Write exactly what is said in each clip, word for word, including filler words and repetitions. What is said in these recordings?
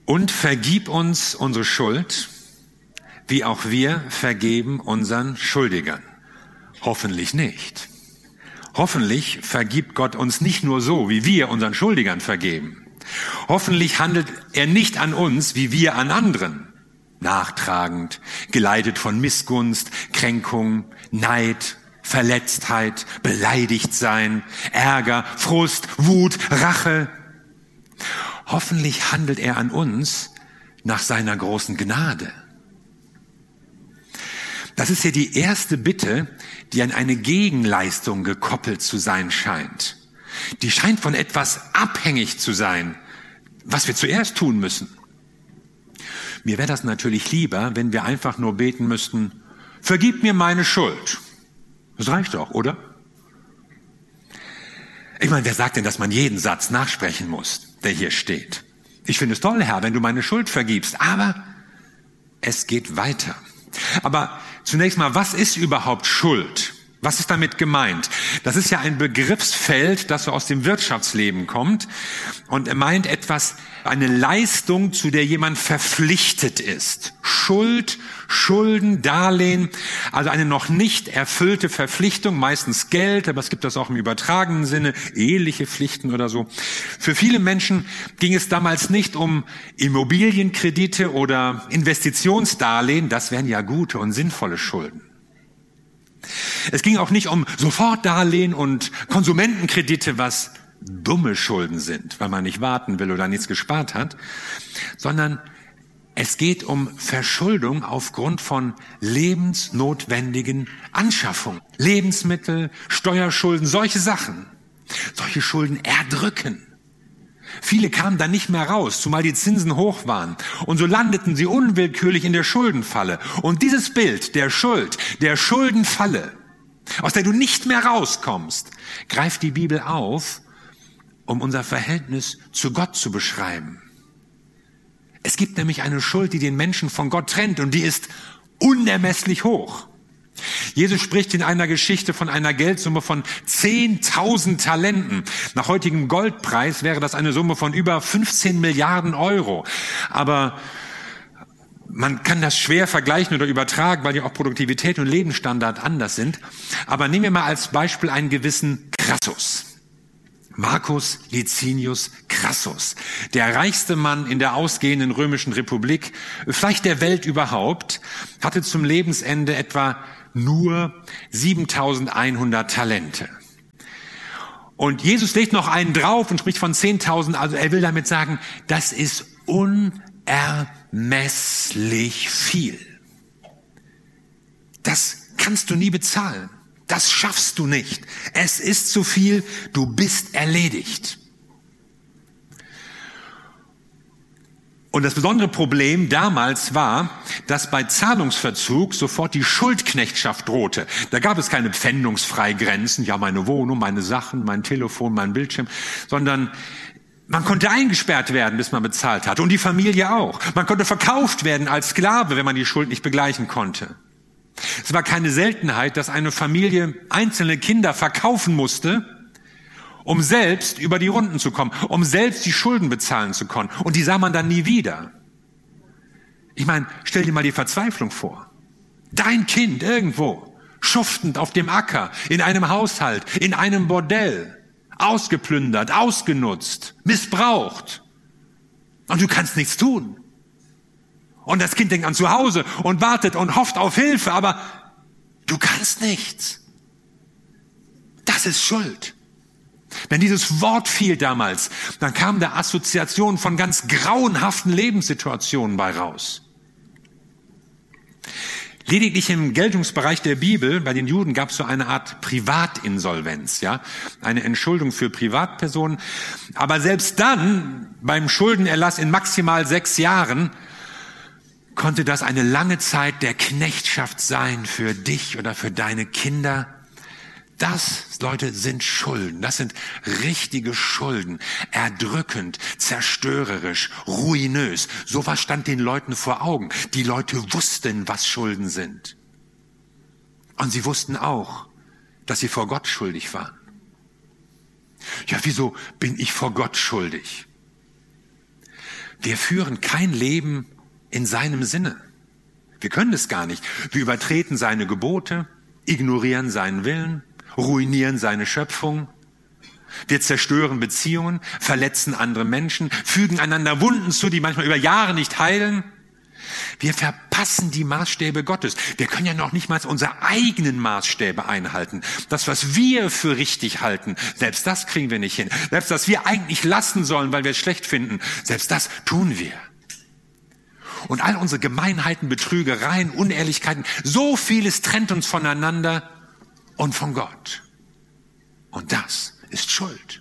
Und vergib uns unsere Schuld, wie auch wir vergeben unseren Schuldigern. Hoffentlich nicht. Hoffentlich vergibt Gott uns nicht nur so, wie wir unseren Schuldigern vergeben. Hoffentlich handelt er nicht an uns, wie wir an anderen. Nachtragend, geleitet von Missgunst, Kränkung, Neid, Verletztheit, beleidigt sein, Ärger, Frust, Wut, Rache. Hoffentlich handelt er an uns nach seiner großen Gnade. Das ist ja die erste Bitte, die an eine Gegenleistung gekoppelt zu sein scheint. Die scheint von etwas abhängig zu sein, was wir zuerst tun müssen. Mir wäre das natürlich lieber, wenn wir einfach nur beten müssten, vergib mir meine Schuld. Das reicht doch, oder? Ich meine, wer sagt denn, dass man jeden Satz nachsprechen muss, der hier steht? Ich finde es toll, Herr, wenn du meine Schuld vergibst, aber es geht weiter. Aber zunächst mal, was ist überhaupt Schuld? Was ist damit gemeint? Das ist ja ein Begriffsfeld, das so aus dem Wirtschaftsleben kommt und er meint etwas, eine Leistung, zu der jemand verpflichtet ist. Schuld, Schulden, Darlehen, also eine noch nicht erfüllte Verpflichtung, meistens Geld, aber es gibt das auch im übertragenen Sinne, eheliche Pflichten oder so. Für viele Menschen ging es damals nicht um Immobilienkredite oder Investitionsdarlehen, das wären ja gute und sinnvolle Schulden. Es ging auch nicht um Sofortdarlehen und Konsumentenkredite, was dumme Schulden sind, weil man nicht warten will oder nichts gespart hat, sondern es geht um Verschuldung aufgrund von lebensnotwendigen Anschaffungen. Lebensmittel, Steuerschulden, solche Sachen. Solche Schulden erdrücken. Viele kamen da nicht mehr raus, zumal die Zinsen hoch waren. Und so landeten sie unwillkürlich in der Schuldenfalle. Und dieses Bild der Schuld, der Schuldenfalle, aus der du nicht mehr rauskommst, greift die Bibel auf, um unser Verhältnis zu Gott zu beschreiben. Es gibt nämlich eine Schuld, die den Menschen von Gott trennt und die ist unermesslich hoch. Jesus spricht in einer Geschichte von einer Geldsumme von zehntausend Talenten. Nach heutigem Goldpreis wäre das eine Summe von über fünfzehn Milliarden Euro. Aber man kann das schwer vergleichen oder übertragen, weil ja auch Produktivität und Lebensstandard anders sind. Aber nehmen wir mal als Beispiel einen gewissen Crassus. Marcus Licinius Crassus, der reichste Mann in der ausgehenden römischen Republik, vielleicht der Welt überhaupt, hatte zum Lebensende etwa nur siebentausendeinhundert Talente. Und Jesus legt noch einen drauf und spricht von zehntausend, also er will damit sagen, das ist unermesslich viel. Das kannst du nie bezahlen. Das schaffst du nicht. Es ist zu viel, du bist erledigt. Und das besondere Problem damals war, dass bei Zahlungsverzug sofort die Schuldknechtschaft drohte. Da gab es keine Pfändungsfreigrenzen, ja meine Wohnung, meine Sachen, mein Telefon, mein Bildschirm, sondern man konnte eingesperrt werden, bis man bezahlt hatte und die Familie auch. Man konnte verkauft werden als Sklave, wenn man die Schuld nicht begleichen konnte. Es war keine Seltenheit, dass eine Familie einzelne Kinder verkaufen musste, um selbst über die Runden zu kommen, um selbst die Schulden bezahlen zu können. Und die sah man dann nie wieder. Ich meine, stell dir mal die Verzweiflung vor. Dein Kind irgendwo, schuftend auf dem Acker, in einem Haushalt, in einem Bordell, ausgeplündert, ausgenutzt, missbraucht. Und du kannst nichts tun. Und das Kind denkt an zu Hause und wartet und hofft auf Hilfe, aber du kannst nichts. Das ist Schuld. Wenn dieses Wort fiel damals, dann kam da Assoziation von ganz grauenhaften Lebenssituationen bei raus. Lediglich im Geltungsbereich der Bibel, bei den Juden gab es so eine Art Privatinsolvenz, ja, eine Entschuldung für Privatpersonen. Aber selbst dann, beim Schuldenerlass in maximal sechs Jahren, konnte das eine lange Zeit der Knechtschaft sein für dich oder für deine Kinder. Das, Leute, sind Schulden. Das sind richtige Schulden. Erdrückend, zerstörerisch, ruinös. Sowas stand den Leuten vor Augen. Die Leute wussten, was Schulden sind. Und sie wussten auch, dass sie vor Gott schuldig waren. Ja, wieso bin ich vor Gott schuldig? wir führen kein Leben in seinem Sinne. Wir können es gar nicht. Wir übertreten seine Gebote, ignorieren seinen Willen, ruinieren seine Schöpfung. Wir zerstören Beziehungen, verletzen andere Menschen, fügen einander Wunden zu, die manchmal über Jahre nicht heilen. Wir verpassen die Maßstäbe Gottes. Wir können ja noch nicht mal unsere eigenen Maßstäbe einhalten. Das, was wir für richtig halten, selbst das kriegen wir nicht hin. Selbst was wir eigentlich lassen sollen, weil wir es schlecht finden, selbst das tun wir. Und all unsere Gemeinheiten, Betrügereien, Unehrlichkeiten, so vieles trennt uns voneinander und von Gott. Und das ist Schuld.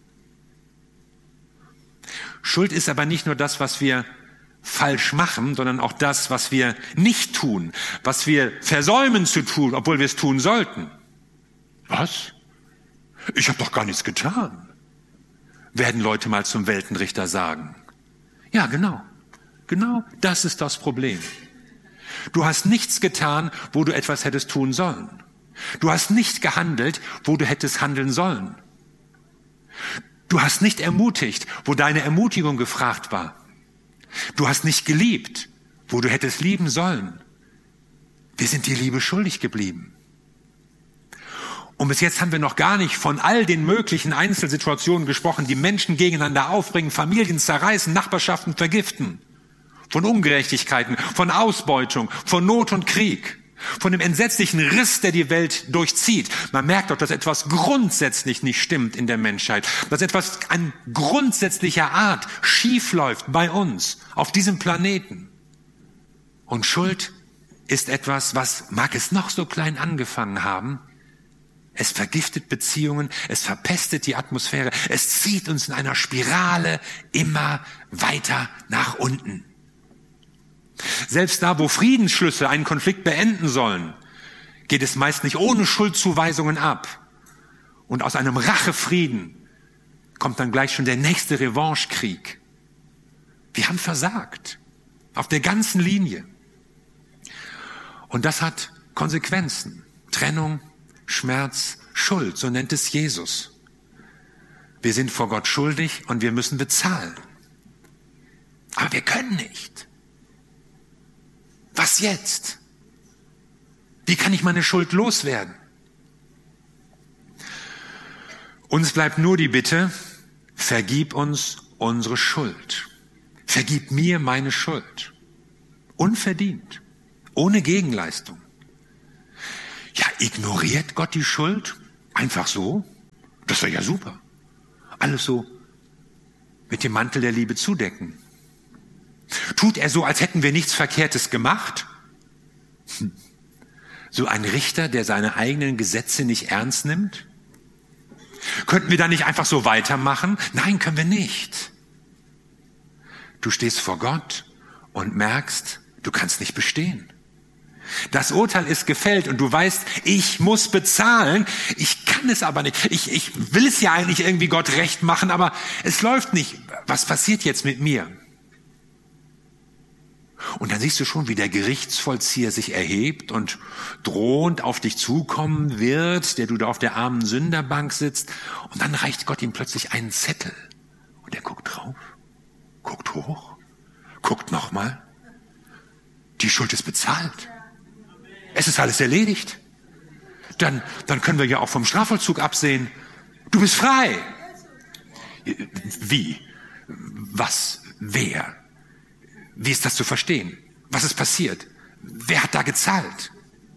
Schuld ist aber nicht nur das, was wir falsch machen, sondern auch das, was wir nicht tun, was wir versäumen zu tun, obwohl wir es tun sollten. Was? Ich habe doch gar nichts getan, werden Leute mal zum Weltenrichter sagen. Ja, genau. Genau das ist das Problem. Du hast nichts getan, wo du etwas hättest tun sollen. Du hast nicht gehandelt, wo du hättest handeln sollen. Du hast nicht ermutigt, wo deine Ermutigung gefragt war. Du hast nicht geliebt, wo du hättest lieben sollen. Wir sind dir Liebe schuldig geblieben. Und bis jetzt haben wir noch gar nicht von all den möglichen Einzelsituationen gesprochen, die Menschen gegeneinander aufbringen, Familien zerreißen, Nachbarschaften vergiften. Von Ungerechtigkeiten, von Ausbeutung, von Not und Krieg. Von dem entsetzlichen Riss, der die Welt durchzieht. Man merkt doch, dass etwas grundsätzlich nicht stimmt in der Menschheit. Dass etwas an grundsätzlicher Art schief läuft bei uns, auf diesem Planeten. Und Schuld ist etwas, was, mag es noch so klein angefangen haben, es vergiftet Beziehungen, es verpestet die Atmosphäre, es zieht uns in einer Spirale immer weiter nach unten. Selbst da, wo Friedensschlüsse einen Konflikt beenden sollen, geht es meist nicht ohne Schuldzuweisungen ab. Und aus einem Rachefrieden kommt dann gleich schon der nächste Revanchekrieg. Wir haben versagt. Auf der ganzen Linie. Und das hat Konsequenzen. Trennung, Schmerz, Schuld, so nennt es Jesus. Wir sind vor Gott schuldig und wir müssen bezahlen. Aber wir können nicht. Was jetzt? Wie kann ich meine Schuld loswerden? Uns bleibt nur die Bitte, vergib uns unsere Schuld. Vergib mir meine Schuld. Unverdient. Ohne Gegenleistung. Ja, ignoriert Gott die Schuld? Einfach so? Das wäre ja super. Alles so mit dem Mantel der Liebe zudecken. Tut er so, als hätten wir nichts Verkehrtes gemacht? Hm. So ein Richter, der seine eigenen Gesetze nicht ernst nimmt? Könnten wir da nicht einfach so weitermachen? Nein, können wir nicht. Du stehst vor Gott und merkst, du kannst nicht bestehen. Das Urteil ist gefällt und du weißt, ich muss bezahlen. Ich kann es aber nicht. Ich, ich will es ja eigentlich irgendwie Gott recht machen, aber es läuft nicht. Was passiert jetzt mit mir? Und dann siehst du schon, wie der Gerichtsvollzieher sich erhebt und drohend auf dich zukommen wird, der du da auf der armen Sünderbank sitzt. Und dann reicht Gott ihm plötzlich einen Zettel. Und er guckt drauf, guckt hoch, guckt nochmal. Die Schuld ist bezahlt. Es ist alles erledigt. Dann, dann können wir ja auch vom Strafvollzug absehen. Du bist frei. Wie? Was? Wer? Wie ist das zu verstehen? Was ist passiert? Wer hat da gezahlt?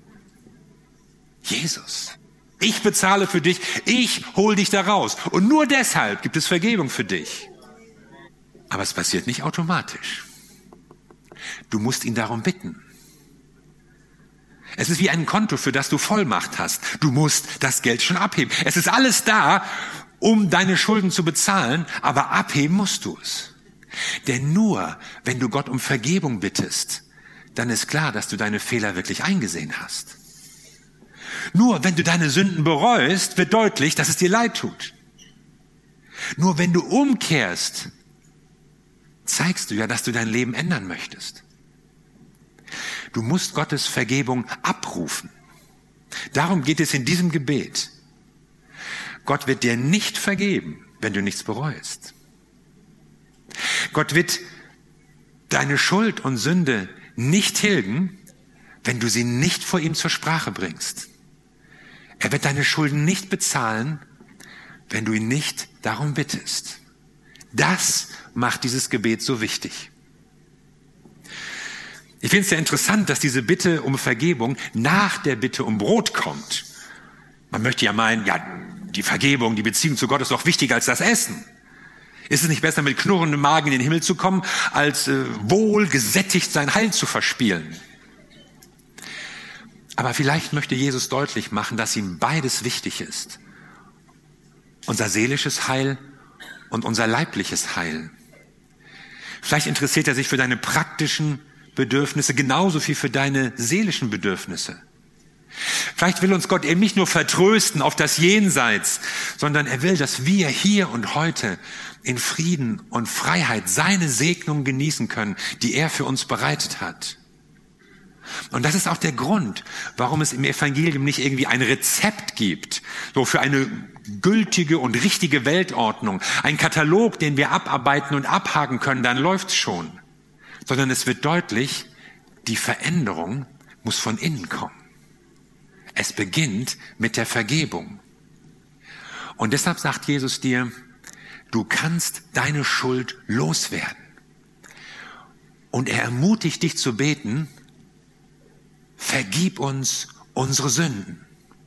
Jesus. Ich bezahle für dich, ich hol dich da raus. Und nur deshalb gibt es Vergebung für dich. Aber es passiert nicht automatisch. Du musst ihn darum bitten. Es ist wie ein Konto, für das du Vollmacht hast. Du musst das Geld schon abheben. Es ist alles da, um deine Schulden zu bezahlen, aber abheben musst du es. Denn nur, wenn du Gott um Vergebung bittest, dann ist klar, dass du deine Fehler wirklich eingesehen hast. Nur wenn du deine Sünden bereust, wird deutlich, dass es dir leid tut. Nur wenn du umkehrst, zeigst du ja, dass du dein Leben ändern möchtest. Du musst Gottes Vergebung abrufen. Darum geht es in diesem Gebet. Gott wird dir nicht vergeben, wenn du nichts bereust. Gott wird deine Schuld und Sünde nicht tilgen, wenn du sie nicht vor ihm zur Sprache bringst. Er wird deine Schulden nicht bezahlen, wenn du ihn nicht darum bittest. Das macht dieses Gebet so wichtig. Ich finde es sehr interessant, dass diese Bitte um Vergebung nach der Bitte um Brot kommt. Man möchte ja meinen, ja, die Vergebung, die Beziehung zu Gott ist doch wichtiger als das Essen. Ist es nicht besser, mit knurrendem Magen in den Himmel zu kommen, als äh, wohl gesättigt sein Heil zu verspielen? Aber vielleicht möchte Jesus deutlich machen, dass ihm beides wichtig ist. Unser seelisches Heil und unser leibliches Heil. Vielleicht interessiert er sich für deine praktischen Bedürfnisse genauso viel für deine seelischen Bedürfnisse. Vielleicht will uns Gott eben nicht nur vertrösten auf das Jenseits, sondern er will, dass wir hier und heute in Frieden und Freiheit seine Segnung genießen können, die er für uns bereitet hat. Und das ist auch der Grund, warum es im Evangelium nicht irgendwie ein Rezept gibt, so für eine gültige und richtige Weltordnung, ein Katalog, den wir abarbeiten und abhaken können, dann läuft's schon. Sondern es wird deutlich, die Veränderung muss von innen kommen. Es beginnt mit der Vergebung. Und deshalb sagt Jesus dir, du kannst deine Schuld loswerden. Und er ermutigt dich zu beten, vergib uns unsere Sünden.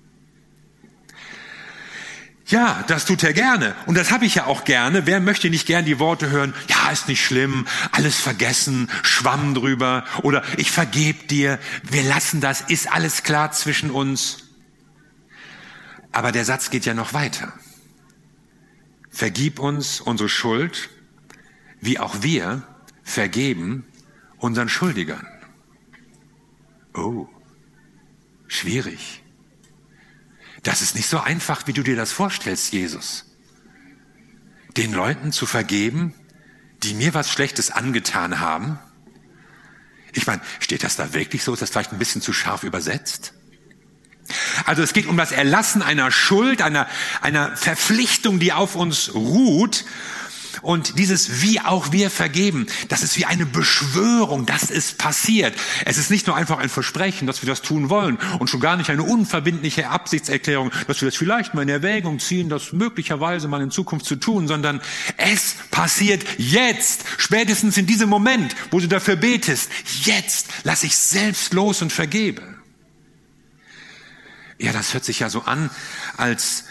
Ja, das tut er gerne. Und das habe ich ja auch gerne. Wer möchte nicht gern die Worte hören, ja, ist nicht schlimm, alles vergessen, Schwamm drüber oder ich vergeb dir, wir lassen das, ist alles klar zwischen uns. Aber der Satz geht ja noch weiter. Vergib uns unsere Schuld, wie auch wir vergeben unseren Schuldigern. Oh, schwierig. Das ist nicht so einfach, wie du dir das vorstellst, Jesus. Den Leuten zu vergeben, die mir was Schlechtes angetan haben. Ich meine, steht das da wirklich so? Ist das vielleicht ein bisschen zu scharf übersetzt? Also es geht um das Erlassen einer Schuld, einer, einer Verpflichtung, die auf uns ruht. Und dieses wie auch wir vergeben, das ist wie eine Beschwörung, das ist passiert. Es ist nicht nur einfach ein Versprechen, dass wir das tun wollen und schon gar nicht eine unverbindliche Absichtserklärung, dass wir das vielleicht mal in Erwägung ziehen, das möglicherweise mal in Zukunft zu tun, sondern es passiert jetzt, spätestens in diesem Moment, wo du dafür betest. Jetzt lass ich selbst los und vergebe. Ja, das hört sich ja so an, als